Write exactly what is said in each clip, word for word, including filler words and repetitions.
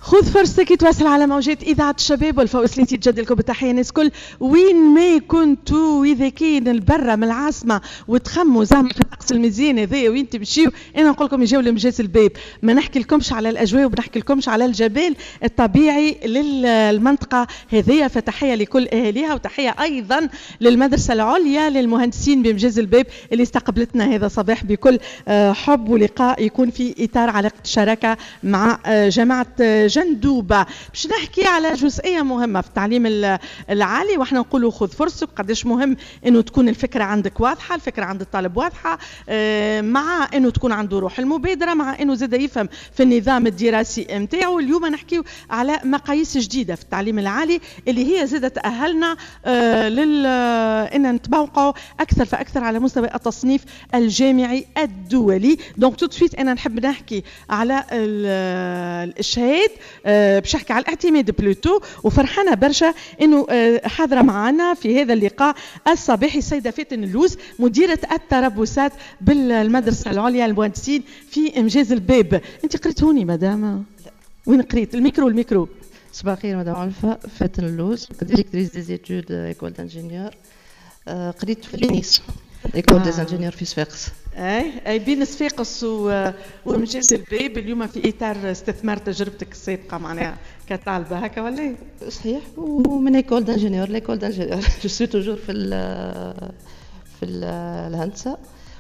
خذ فرصتك تواصل على موجات إذاعة الشباب والفوز اللي تجدد لكم بالتحية الناس كل وين ما كنتوا، وإذا كان البرة من العاصمة وتخموا زعما في الطقس المزيان هذايا وين تمشيو، أنا نقول لكم يجيو لمجاز الباب، ما نحكي لكمش على الأجواء وبنحكي لكمش على الجبال الطبيعي للمنطقة هذيا. فتحية لكل أهاليها وتحية أيضا للمدرسة العليا للمهندسين بمجاز الباب اللي استقبلتنا هذا صباح بكل حب ولقاء يكون في إطار علاقة الشراكة مع جامعة جندوبة. باش نحكي على جزئية مهمة في التعليم العالي، واحنا نقولوا خذ فرصك، قداش مهم انه تكون الفكرة عندك واضحة، الفكرة عند الطالب واضحة، مع انه تكون عنده روح المبادرة، مع انه زاد يفهم في النظام الدراسي متاعه. اليوم نحكيو على مقاييس جديدة في التعليم العالي اللي هي زادت تأهلنا لل ان نتبوقوا اكثر فاكثر على مستوى التصنيف الجامعي الدولي. دونك تو سويت انا نحب نحكي على الشهاد، باش نحكي على الاعتماد بلوتو، وفرحانه برشا انه حاضره معنا في هذا اللقاء الصباحي السيده فاتن اللوز، مديره التربصات بالمدرسه العليا للمهندسين في انجاز الباب. انت قريت هوني مدام؟ وين قريت؟ الميكرو الميكرو. صباح الخير مدام علفة، فاتن اللوز، ديريكتريس دي زيتود ايكول دانجينيور. قريت في نيس ايكول دي انجينيور في صفاقس. اي اي بين صفاقس ومجاز الباب. اليوم في اطار استثمار تجربتك السابقه معناها كطالبه هكا ولا؟ صحيح، ومن ايكول دانجينيور ليكول دانجينيور جو سوي توجور في ال في الهندسه،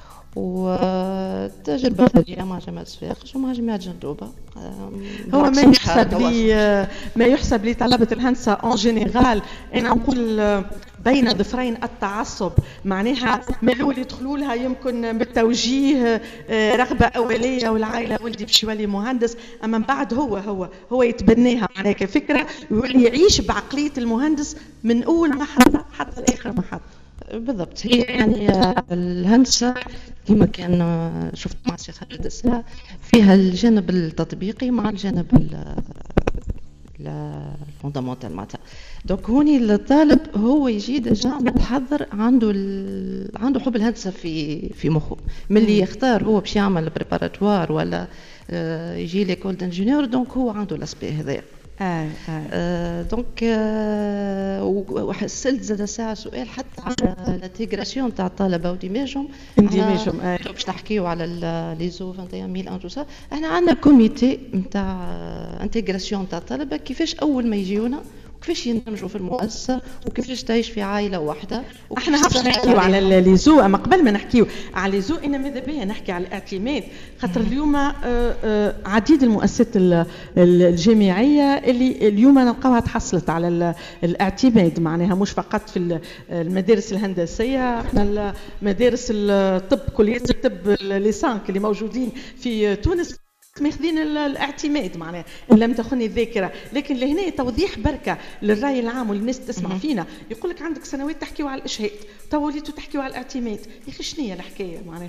وتجربة ثانية مع جامعة صفاقس ومع جامعة جندوبة. هو ما يحسب لي ما يحسب لي طلبة الهندسة اون جينيرال، انا نقول بين ظفرين التعصب، معناها معول يدخلوا لها يمكن بالتوجيه رغبة أولية والعائلة ولدي باش يولي مهندس، أما من بعد هو هو هو يتبناها معناها كفكرة ويولي يعيش بعقلية المهندس من أول محطة حتى الآخر محطة. بالضبط، هي يعني الهندسة كما كان شفت مع الشيخ خالد الساعة فيها الجانب التطبيقي مع الجانب الفوندامونتال معناتها. دونك هوني الطالب هو يجي ديجا متحضر، عنده عنده حب الهندسة في في مخه من اللي يختار هو باش يعمل بريباراتوار ولا يجي ليكول دانجينيور. دونك هو عنده الاسبي هذايا. اه اه دونك آه وحسلت زاد ساعه سؤال حتى على الانتيغراسيون تاع الطلبه ودماجهم اندماجهم. اه باش نحكيو على ليزو واحد وعشرين ألف تو. احنا عندنا كوميتي نتاع انتيغراسيون تاع الطلبه، كيفاش اول ما يجيونا وكيفاش يندمجوا في المؤسسه وكيفاش تعيش في عائله واحده. احنا هبش نحكيو على ليزو، اما قبل ما نحكيو على ليزو انا ماذا بيا نحكي على الاعتماد، خاطر اليوم عديد المؤسسات الجامعيه اللي اليوم نلقاوها تحصلت على الاعتماد، معناها مش فقط في المدارس الهندسيه، احنا مدارس الطب كليات الطب ليسانك اللي موجودين في تونس ماخذين الاعتماد معناها ان لم تخني الذاكره. لكن لهنا توضيح بركه للراي العام والناس تسمع فينا، يقول لك عندك سنوات تحكيوا على الاشهاد تو وليتوا تحكيوا على الاعتماد. يا اخي شنو هي الحكايه معناها؟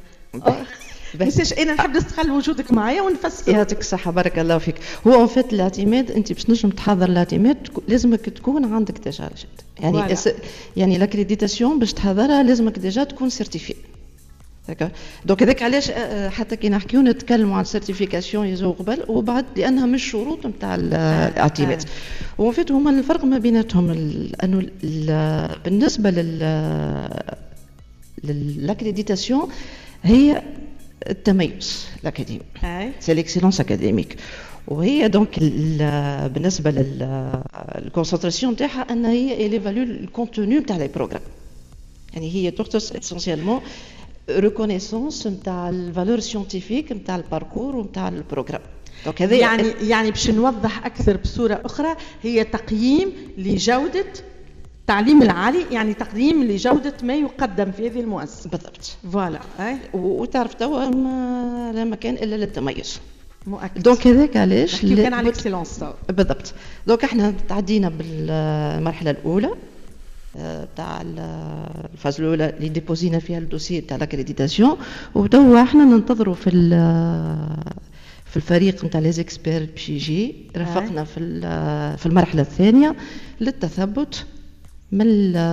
بس انا نحب نستغل وجودك معايا ونفسر. يعطيك الصحه بارك الله فيك. هو اون فيت الاعتماد انت باش تنجم تحضر الاعتماد لازمك تكون عندك ديجا يعني أس... يعني لاكريديتاسيون باش تحضرها لازمك ديجا تكون سيرتيفي. دونك هذاك علاش حتى كي نحكيو نتكلموا عن سيرتيفيكاسيون يزو قبل وبعد، لانها مش شروط نتاع الاعتماد. وفي فيت هما الفرق ما بيناتهم انه بالنسبه لل للاكريديتاسيون هي التميز الاكاديمي، سي ليكسيلونس اكاديميك. وهي دونك بالنسبه للكونسنتراسيون نتاعها ان هي ايفاليو الكونتوني نتاع لي بروغرام، يعني هي تختص اسونسيالمون ريكونيسونس نتاع الفالور سيونتيفيك نتاع الباركور ونتاع البروغرام. دونك هذا يعني يعني باش نوضح اكثر بصوره اخرى، هي تقييم لجوده التعليم العالي، يعني تقييم لجوده ما يقدم في هذه المؤسسه. بالضبط فوالا. اي وتعرف توا ما لا مكان الا للتميز مؤكد. دونك هذاك علاش كان على الاكسلونس. بالضبط. دونك احنا تعدينا بالمرحله الاولى تاع الفاز الاولى اللي ديبوزينا فيها الدوسي تاع لاكريديتاسيون، وتوا احنا ننتظروا في في الفريق نتاع لي زيكسبير باش يجي رافقنا في في المرحله الثانيه للتثبت من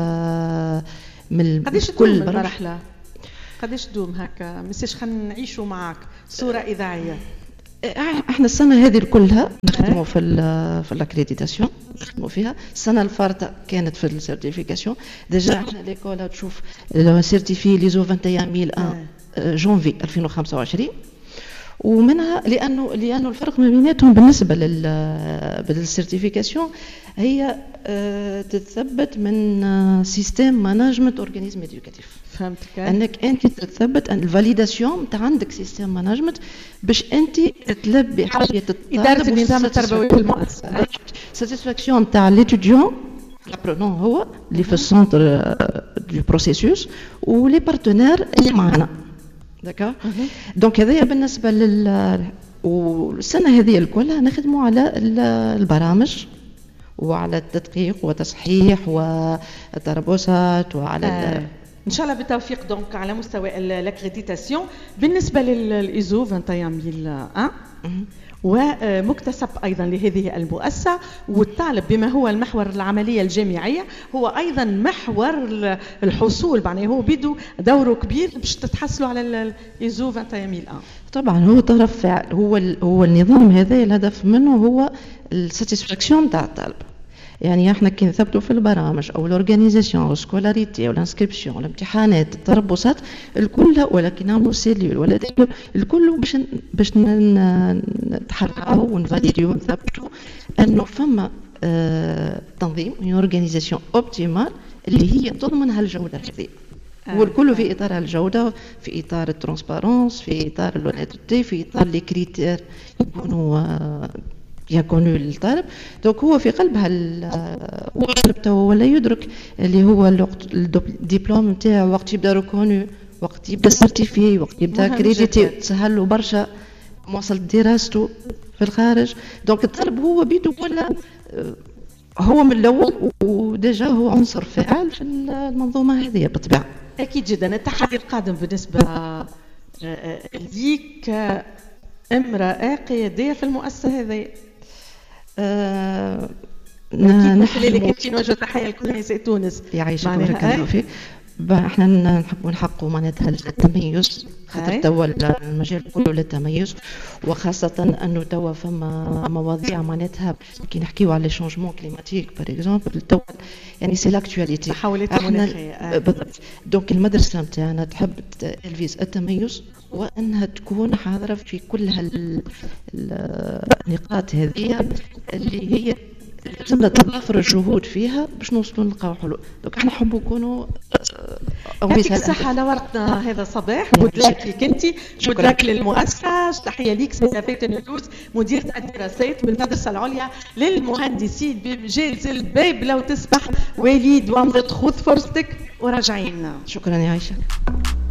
من قداش كل المرحله قداش تدوم هكا؟ مساش خلينا نعيشوا معاك صوره اذاعيه. احنا السنه هذه كلها نخدموا في ال في الاكريديتاسيون، نخدموا فيها. السنه الفارطه كانت في السيرتيفيكاسيون. ديجا احنا ليكول تشوف سيرتيفي ليزو واحد وعشرين ألف وواحد جونفي ألفين وخمسة وعشرين، ومنها لانه لانه الفرق ما بيناتهم بالنسبه لل بالسيرتيفيكاسيون هي تتثبت من سيستم مانجمنت اورغانيزم ادوكاتيف. فهمتك. انك انت تثبت ان الفاليداسيون تاع عندك سيستم مانجمنت باش انت تلبي حاجه اداره النظام التربوي في المؤسسه. ساتيسفاكسيون تاع ليتوديون لابرونون هو اللي في السنتر دو بروسيسوس ولي بارتنير اللي معنا. داكا دونك هذايا بالنسبه لل والسنه هذه الكلها نخدموا على البرامج وعلى التدقيق وتصحيح والتربصات وعلى آه. ان شاء الله بالتوفيق. دونك على مستوى الاكريديتاسيون بالنسبه للايزو واحد وعشرين ألف وواحد ومكتسب ايضا لهذه المؤسسه، والطالب بما هو المحور العمليه الجامعيه هو ايضا محور الحصول، معناه هو بيدو دوره كبير باش تتحصلوا على الايزو واحد وعشرين ألف وواحد. طبعا هو طرف هو هو النظام هذا الهدف منه هو الساتيسفاكسيون تاع الطالب. يعني احنا كي نثبتوا في البرامج او الاورغانيزاسيون او سكولاريتي او الانسكريبسيون الامتحانات التربصات الكل، ولكن نعملوا سيلول ولا الكل باش باش نتحركوا ونفاليديو ونثبتوا انه فما اه تنظيم اورغانيزاسيون اوبتيمال اللي هي تضمن هالجوده هذه. آه. والكل في اطار الجوده، في اطار الترانسبارونس، في اطار اللونيتي، في اطار لي كريتير يكونوا آه يكونوا للطالب. دونك هو في قلبها الطالب ولا يدرك اللي هو الدبلوم نتاعو وقت يبدا ريكونو، وقت يبدا سيرتيفي، وقت يبدا كريديتي، تسهل له برشا مواصله دراسته في الخارج. دونك الطالب هو بيدو ولا هو من الاول وديجا هو عنصر فاعل في المنظومه هذه بالطبيعه. اكيد جدا. التحدي القادم بالنسبه ليك امراه قياديه في المؤسسه هذه، آه نحن اللي كنتي نوجه تحيه لكل نساء تونس. يعيشك ويبارك الله فيك. احنا نحبوا نحققوا معناتها التميز، خاطر توا المجال كله للتميز، وخاصه انه توا فما مواضيع معناتها كي نحكيو على لي شونجمون كليماتيك باغ اكزومبل توا يعني سي لاكتواليتي تحولات مناخيه. بالضبط. دونك المدرسه نتاعنا تحب تلفيز التميز وانها تكون حاضره في كل هالنقاط هذه اللي هي لازم تضافر الجهود فيها باش نوصلوا نلقاو حلول. دونك احنا نحبوا نكونوا يعطيك الصحة على ورقنا هذا الصباح. بودلاك ليك انت، بودلاك للمؤسسة، تحية ليك سيدة نيوز مديرة الدراسات بالمدرسة العليا للمهندسين بجيز الباب. لو تسمح وليد وامضت خذ فرصتك وراجعين. شكرا يا عائشة.